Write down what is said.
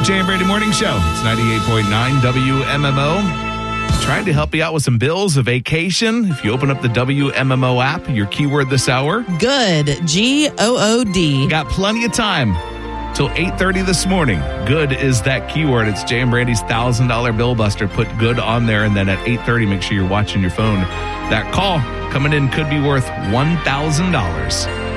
Jay and Brady Morning Show. It's 98.9 WMMO. Trying to help you out with some bills, a vacation. If you open up the WMMO app, your keyword this hour. Good. G-O-O-D. Got plenty of time till 8:30 this morning. Good is that keyword. It's Jay and Brandy's $1,000 bill buster. Put good on there, and then at 8:30, make sure you're watching your phone. That call coming in could be worth $1,000.